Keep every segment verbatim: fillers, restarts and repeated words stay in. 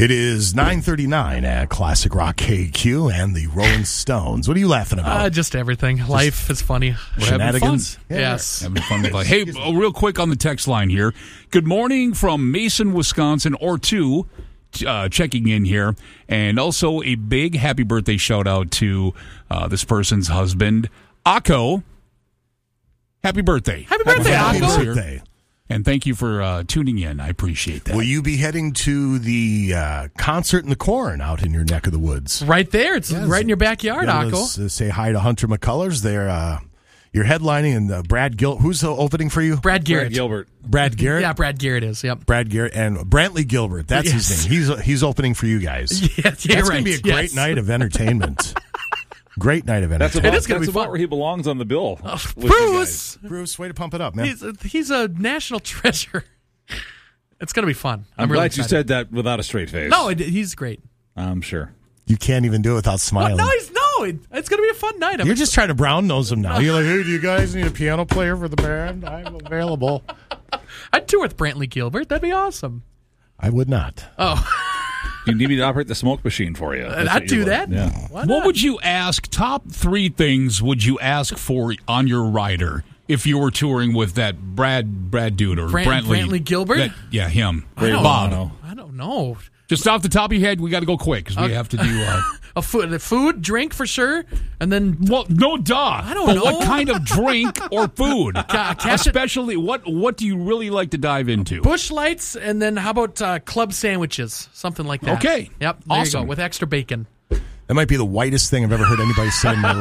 It is nine thirty-nine at Classic Rock K Q and the Rolling Stones. What are you laughing about? Uh, just everything. Just Life is funny. We're having fun. Yeah, yes. Having fun with life. Hey, uh, real quick on the text line here. Good morning from Mason, Wisconsin, or two, uh, checking in here. And also a big happy birthday shout out to uh, this person's husband, Akko. Happy birthday. Happy birthday, Happy Akko. birthday. And thank you for uh, tuning in. I appreciate that. Will you be heading to the uh, concert in the Corn out in your neck of the woods? Right there. It's Yes. right in your backyard, Yeah, Akko. let's, uh, say hi to Hunter McCullers. They're, uh, you're headlining, and uh, Brad Gil. Who's uh, opening for you? Brad Garrett. Brad Gilbert. Brad Garrett? Yeah, Brad Garrett is. Yep. Brad Garrett and Brantley Gilbert. That's Yes. his name. He's he's opening for you guys. Yes, yeah, That's right. going to be a great Yes. night of entertainment. Great night of That's entertainment. about, is gonna that's be about fun. where he belongs on the bill. Oh, with you Bruce. guys. Bruce, way to pump it up, man. He's a, he's a national treasure. It's going to be fun. I'm, really glad you excited. said that without a straight face. No, it, he's great. I'm sure. You can't even do it without smiling. No, he's no. It, it's going to be a fun night. I'm You're just trying to brown nose him now. You're like, hey, do you guys need a piano player for the band? I'm available. I'd tour with Brantley Gilbert. That'd be awesome. I would not. Oh, You need me to operate the smoke machine for you. That's I'd what do you that. want. Yeah. Why What not? would you ask? Top three things would you ask for on your rider if you were touring with that Brad Brad dude or Brant- Brantley? Brantley Gilbert? That- yeah, him. I don't Bob. know. I don't know. Just off the top of your head, we got to go quick because we Okay. have to do. Uh, A food, food, drink for sure, and then well, no, duh. I don't but know. what kind of drink or food? Ca- catch it- Especially, what what do you really like to dive into? Bush Lights, and then how about uh, club sandwiches, something like that. Okay. Yep. There Awesome. you go with extra bacon. That might be the whitest thing I've ever heard anybody say in my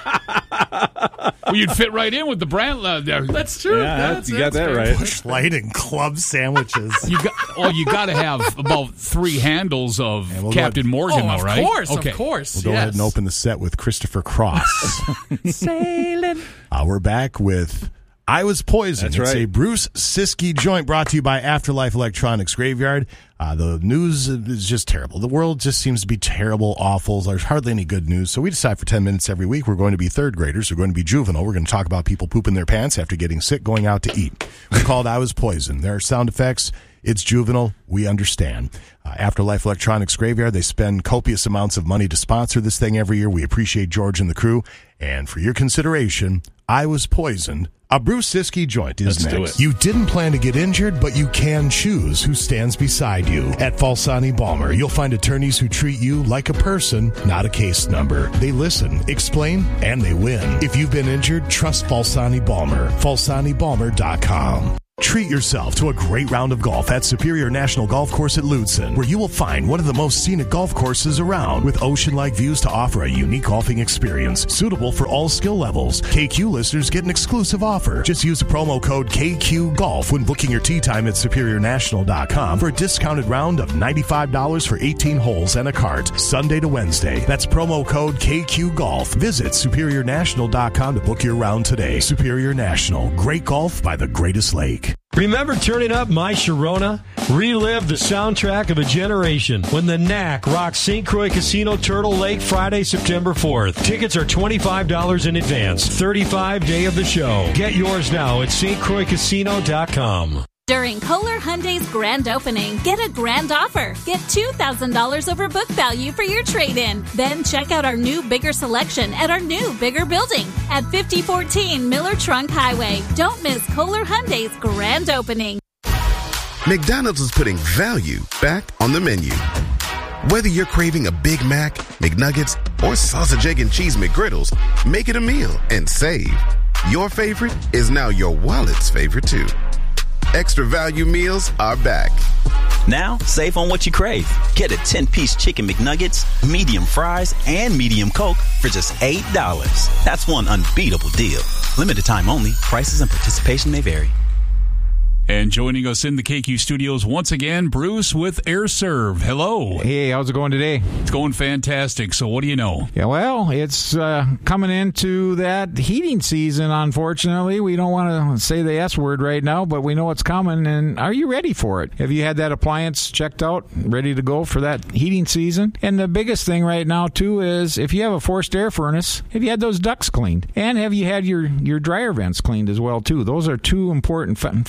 life. Well, you'd fit right in with the brand. Uh, there. That's true. Yeah, That's, you got that's that fair. right. Bush Light and club sandwiches. You got. Well, you got to have about three handles of And we'll Captain go- Morgan, Oh, though, of right? course, Okay. of course. We'll go yes. ahead and open the set with Christopher Cross. Sailing. Uh, we're back with I Was Poisoned. That's It's right. a Bruce Siskey joint brought to you by Afterlife Electronics Graveyard. Uh, the news is just terrible. The world just seems to be terrible, awful. There's hardly any good news. So we decide for ten minutes every week we're going to be third graders. We're going to be juvenile. We're going to talk about people pooping their pants after getting sick, going out to eat. We call it I Was Poisoned. There are sound effects. It's juvenile. We understand. Uh, Afterlife Electronics Graveyard, they spend copious amounts of money to sponsor this thing every year. We appreciate George and the crew. And for your consideration, I Was Poisoned. A Bruce Siskey joint is Let's do next. it. You didn't plan to get injured, but you can choose who stands beside you. At Falsani Balmer, you'll find attorneys who treat you like a person, not a case number. They listen, explain, and they win. If you've been injured, trust Falsani Balmer. Falsani Balmer dot com. Treat yourself to a great round of golf at Superior National Golf Course at Lutsen, where you will find one of the most scenic golf courses around, with ocean-like views to offer a unique golfing experience suitable for all skill levels. K Q listeners get an exclusive offer. Just use the promo code K Q Golf when booking your tee time at Superior National dot com for a discounted round of ninety-five dollars for eighteen holes and a cart, Sunday to Wednesday. That's promo code K Q Golf. Visit Superior National dot com to book your round today. Superior National, great golf by the greatest lake. Remember turning up My Sharona? Relive the soundtrack of a generation when the N A C rocks Saint Croix Casino Turtle Lake Friday, September fourth. Tickets are twenty-five dollars in advance. thirty-five day of the show. Get yours now at Saint Croix Casino dot com. During Kohler Hyundai's grand opening, get a grand offer. Get two thousand dollars over book value for your trade-in. Then check out our new, bigger selection at our new, bigger building at fifty fourteen Miller Trunk Highway. Don't miss Kohler Hyundai's grand opening. McDonald's is putting value back on the menu. Whether you're craving a Big Mac, McNuggets, or sausage, egg, and cheese McGriddles, make it a meal and save. Your favorite is now your wallet's favorite, too. Extra value meals are back. Now, save on what you crave. Get a ten-piece chicken McNuggets, medium fries, and medium Coke for just eight dollars. That's one unbeatable deal. Limited time only. Prices and participation may vary. And joining us in the K Q studios once again, Bruce with AirServe. Hello. Hey, how's it going today? It's going fantastic. So what do you know? Yeah, well, it's uh, coming into that heating season, unfortunately. We don't want to say the S word right now, but we know it's coming. And are you ready for it? Have you had that appliance checked out, ready to go for that heating season? And the biggest thing right now, too, is if you have a forced air furnace, have you had those ducts cleaned? And have you had your, your dryer vents cleaned as well, too? Those are two important f- things that you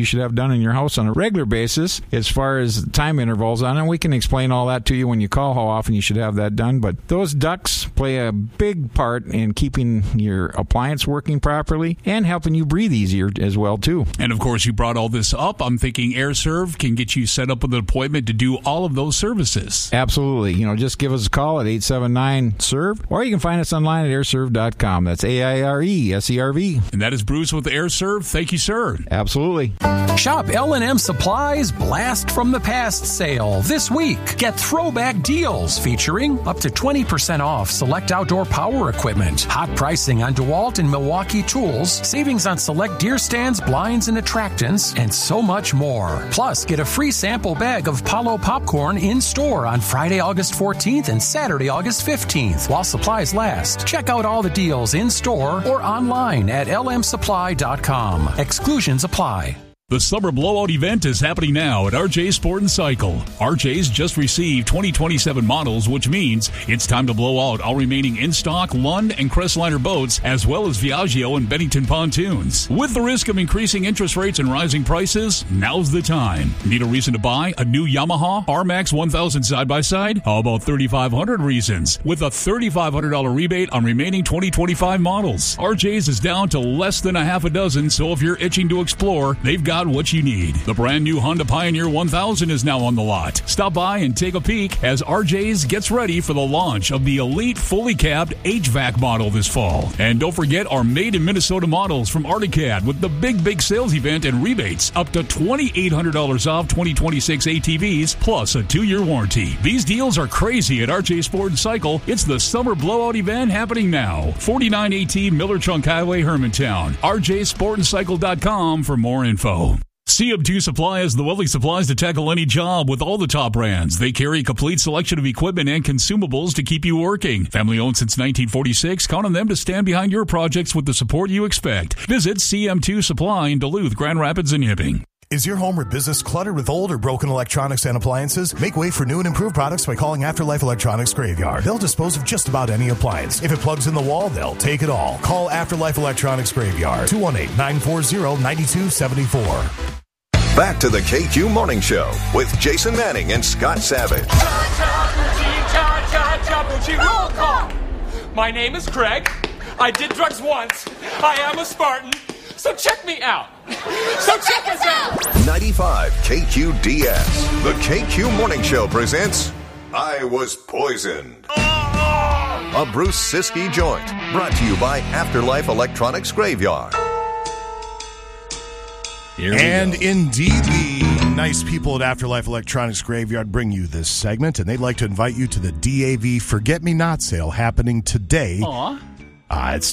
should have done in your house on a regular basis as far as time intervals on it. We can explain all that to you when you call, how often you should have that done. But those ducts play a big part in keeping your appliance working properly and helping you breathe easier as well, too. And, of course, you brought all this up. I'm thinking AirServe can get you set up with an appointment to do all of those services. Absolutely. You know, just give us a call at eight seven nine S E R V, or you can find us online at air serve dot com. That's A I R E S E R V. And that is Bruce with AirServe. Thank you, sir. Absolutely. Shop L and M Supply's Blast from the Past sale this week. Get throwback deals featuring up to twenty percent off select outdoor power equipment, hot pricing on DeWalt and Milwaukee tools, savings on select deer stands, blinds, and attractants, and so much more. Plus, get a free sample bag of Palo popcorn in store on Friday, August fourteenth and Saturday, August fifteenth while supplies last. Check out all the deals in store or online at L M supply dot com. Exclusions apply. The Summer Blowout event is happening now at R J Sport and Cycle. R J's just received twenty twenty-seven models, which means it's time to blow out all remaining in-stock Lund and Crestliner boats, as well as Viaggio and Bennington pontoons. With the risk of increasing interest rates and rising prices, now's the time. Need a reason to buy a new Yamaha R MAX one thousand side-by-side? How about thirty-five hundred reasons? With a thirty-five hundred dollars rebate on remaining twenty twenty-five models. R J's is down to less than a half a dozen, so if you're itching to explore, they've got what you need. The brand new Honda Pioneer one thousand is now on the lot. Stop by and take a peek as R J's gets ready for the launch of the elite fully cabbed H V A C model this fall. And don't forget our made in Minnesota models from Articad with the big, big sales event and rebates up to twenty-eight hundred dollars off twenty twenty-six A T Vs plus a two-year warranty. These deals are crazy at R J Sport and Cycle. It's the Summer Blowout event happening now. forty-nine eighteen Miller Trunk Highway, Hermantown. R J sport and cycle dot com for more info. C M two Supply has the welding supplies to tackle any job with all the top brands. They carry a complete selection of equipment and consumables to keep you working. Family owned since nineteen forty-six, count on them to stand behind your projects with the support you expect. Visit C M two Supply in Duluth, Grand Rapids, and Hibbing. Is your home or business cluttered with old or broken electronics and appliances? Make way for new and improved products by calling Afterlife Electronics Graveyard. They'll dispose of just about any appliance. If it plugs in the wall, they'll take it all. Call Afterlife Electronics Graveyard, two one eight, nine four zero, nine two seven four. Back to the K Q Morning Show with Jason Manning and Scott Savage. Roll call. My name is Craig. I did drugs once. I am a Spartan. So check me out. So check us out. ninety-five K Q D S. The K Q Morning Show presents I Was Poisoned. A Bruce Siskey joint. Brought to you by Afterlife Electronics Graveyard. And go. Indeed, the nice people at Afterlife Electronics Graveyard bring you this segment, and they'd like to invite you to the D A V Forget Me Not sale happening today. Aww. Uh, it's